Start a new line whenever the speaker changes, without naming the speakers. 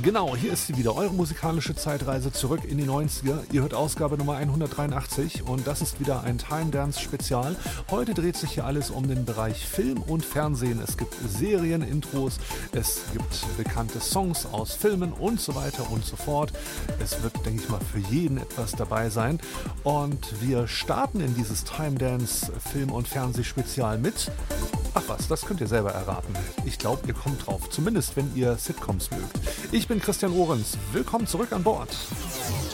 Genau, hier ist sie wieder, eure musikalische Zeitreise zurück in die 90er. Ihr hört Ausgabe Nummer 183 und das ist wieder ein Time Dance Spezial. Heute dreht sich hier alles um den Bereich Film und Fernsehen. Es gibt Serienintros, es gibt bekannte Songs aus Filmen und so weiter und so fort. Es wird, denke ich mal, für jeden etwas dabei sein. Und wir starten in dieses Time Dance Film- und Fernsehspezial mit... Ach was, das könnt ihr selber erraten. Ich glaube, ihr kommt drauf. Zumindest, wenn ihr Sitcoms mögt. Ich bin Christian Ohrens. Willkommen zurück an Bord.